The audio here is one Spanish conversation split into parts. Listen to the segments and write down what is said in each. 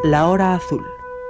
La Hora Azul.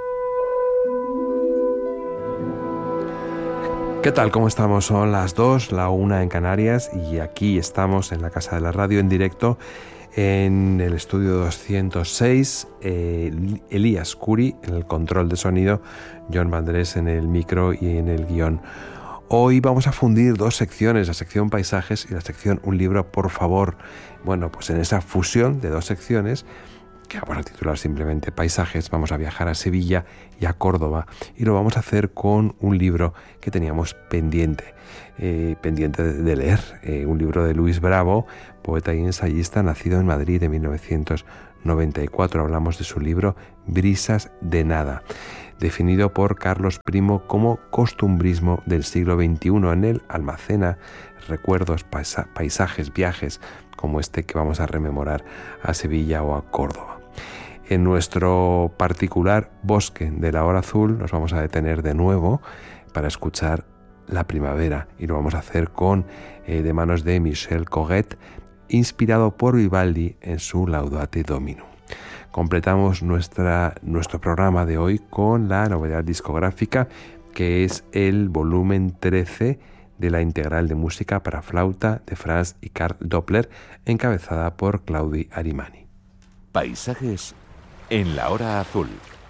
¿Qué tal? ¿Cómo estamos? Son las 2, la 1 en Canarias y aquí estamos en la Casa de la Radio en directo en el estudio 206, Elías Curi en el control de sonido, John Vandrés en el micro y en el guión. Hoy vamos a fundir dos secciones, la sección Paisajes y la sección Un libro, por favor. Bueno, pues en esa fusión de dos secciones, que vamos a titular simplemente Paisajes, vamos a viajar a Sevilla y a Córdoba y lo vamos a hacer con un libro que teníamos pendiente de leer, un libro de Luis Bravo, poeta y ensayista nacido en Madrid en 1994. Hablamos de su libro Brisas de nada, definido por Carlos Primo como costumbrismo del siglo XXI. En él almacena recuerdos, paisajes, viajes como este que vamos a rememorar a Sevilla o a Córdoba. En nuestro particular bosque de la Hora Azul nos vamos a detener de nuevo para escuchar la primavera y lo vamos a hacer con de manos de Michel Coguet, inspirado por Vivaldi en su Laudate Domino. Completamos nuestro programa de hoy con la novedad discográfica que es el volumen 13 de la integral de música para flauta de Franz y Carl Doppler, encabezada por Claudi Arimani. Paisajes en la Hora Azul.